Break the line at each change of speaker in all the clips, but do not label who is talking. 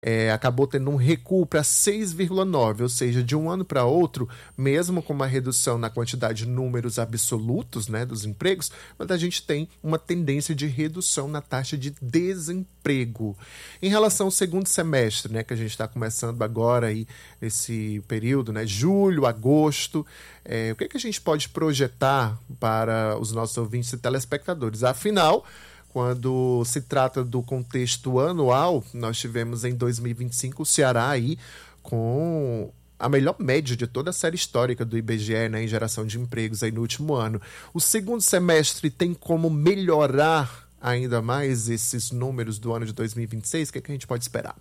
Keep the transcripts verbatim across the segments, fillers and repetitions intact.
É, acabou tendo um recuo para seis vírgula nove, ou seja, de um ano para outro, mesmo com uma redução na quantidade de números absolutos, né, dos empregos, mas a gente tem uma tendência de redução na taxa de desemprego. Em relação ao segundo semestre, né, que a gente está começando agora aí, esse período, né, julho, agosto, é, o que, é que a gente pode projetar para os nossos ouvintes e telespectadores? Afinal, quando se trata do contexto anual, nós tivemos em dois mil e vinte e cinco o Ceará aí com a melhor média de toda a série histórica do I B G E, né, em geração de empregos aí no último ano. O segundo semestre tem como melhorar ainda mais esses números do ano de dois mil e vinte e seis? O que, é que a gente pode esperar?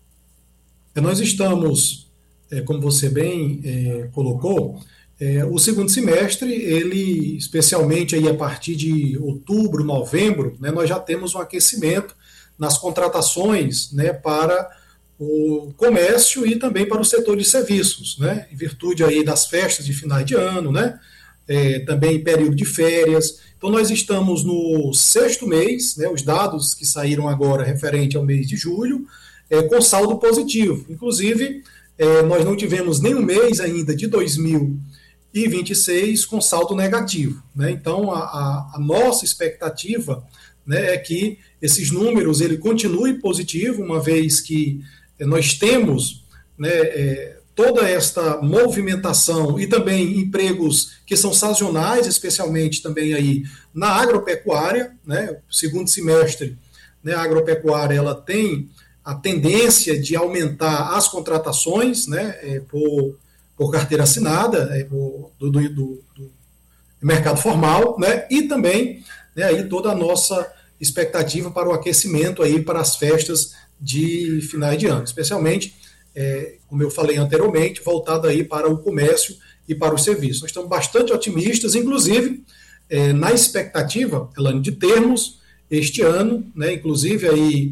Nós estamos, é, como você bem é, colocou, é, o segundo semestre, ele, especialmente aí a partir de outubro, novembro, né, nós já temos um aquecimento nas contratações, né, para o comércio e também para o setor de serviços, né, em virtude aí das festas de finais de ano, né, é, também período de férias. Então nós estamos no sexto mês, né, os dados que saíram agora referente ao mês de julho, é, com saldo positivo. Inclusive, é, nós não tivemos nenhum mês ainda de dois mil e vinte e seis com saldo negativo, né? Então a, a, a nossa expectativa, né, é que esses números ele continue positivo, uma vez que nós temos, né, é, toda esta movimentação e também empregos que são sazonais, especialmente também aí na agropecuária, né? Segundo semestre, né, a agropecuária ela tem a tendência de aumentar as contratações, né, é, por por carteira assinada, é, do, do, do, do mercado formal, né, e também, né, aí toda a nossa expectativa para o aquecimento aí para as festas de finais de ano, especialmente, é, como eu falei anteriormente, voltado aí para o comércio e para os serviços. Nós estamos bastante otimistas, inclusive, é, na expectativa, Elane, de termos este ano, né, inclusive aí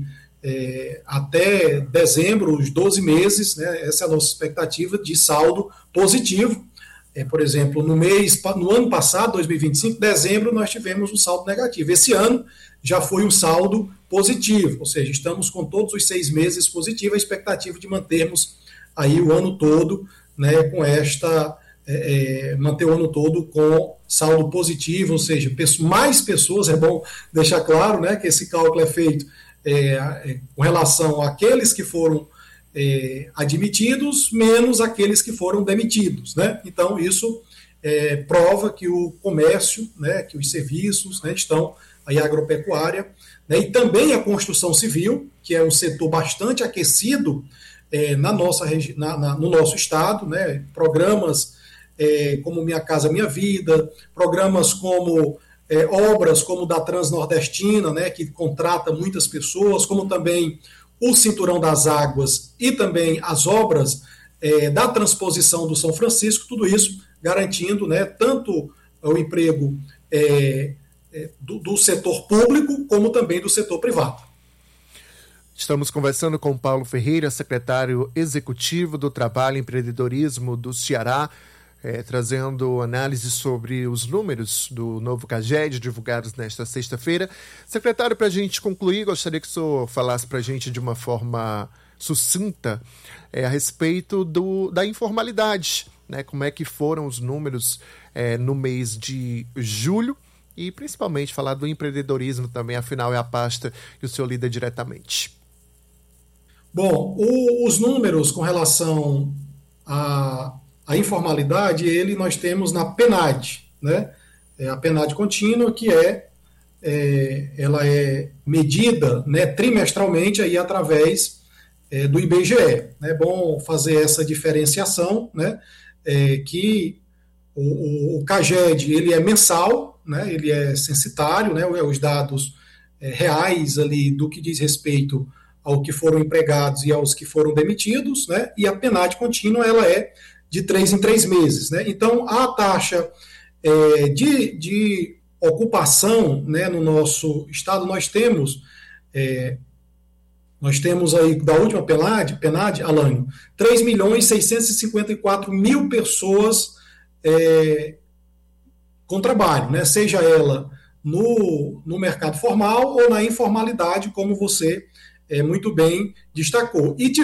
É, até dezembro, os doze meses, né, essa é a nossa expectativa de saldo positivo. É, por exemplo, no mês, no ano passado, dois mil e vinte e cinco, dezembro, nós tivemos um saldo negativo. Esse ano já foi um saldo positivo, ou seja, estamos com todos os seis meses positivos, a expectativa de mantermos aí o ano todo, né, com esta, é, é, manter o ano todo com saldo positivo, ou seja, mais pessoas, é bom deixar claro, né, que esse cálculo é feito É, é, com relação àqueles que foram é, admitidos, menos aqueles que foram demitidos, né? Então, isso é, prova que o comércio, né, que os serviços, né, estão, aí a agropecuária, né, e também a construção civil, que é um setor bastante aquecido é, na nossa, na, na, no nosso estado, né? Programas é, como Minha Casa Minha Vida, programas como É, obras como da Transnordestina, né, que contrata muitas pessoas, como também o Cinturão das Águas e também as obras é, da transposição do São Francisco, tudo isso garantindo, né, tanto o emprego é, é, do, do setor público como também do setor privado.
Estamos conversando com Paulo Ferreira, secretário executivo do Trabalho e Empreendedorismo do Ceará, É, trazendo análise sobre os números do novo CAGED divulgados nesta sexta-feira. Secretário, para a gente concluir, gostaria que o senhor falasse para a gente de uma forma sucinta é, a respeito do, da informalidade, né? Como é que foram os números é, no mês de julho e principalmente falar do empreendedorismo também, afinal é a pasta que o senhor lida diretamente.
Bom, o, os números com relação a A informalidade, ele nós temos na PNAD, né? É a PNAD contínua, que é, é ela é medida, né, trimestralmente aí através é, do I B G E. É bom fazer essa diferenciação, né? É, que o, o CAGED ele é mensal, né? Ele é censitário, né? Os dados é, reais ali do que diz respeito ao que foram empregados e aos que foram demitidos, né? E a PNAD contínua ela é de três em três meses, né? Então, a taxa é, de, de ocupação, né, no nosso estado, nós temos, é, nós temos aí, da última PNAD, PNAD, Alânio, três milhões seiscentos e cinquenta e quatro mil pessoas é, com trabalho, né? Seja ela no, no mercado formal ou na informalidade, como você é, muito bem destacou. E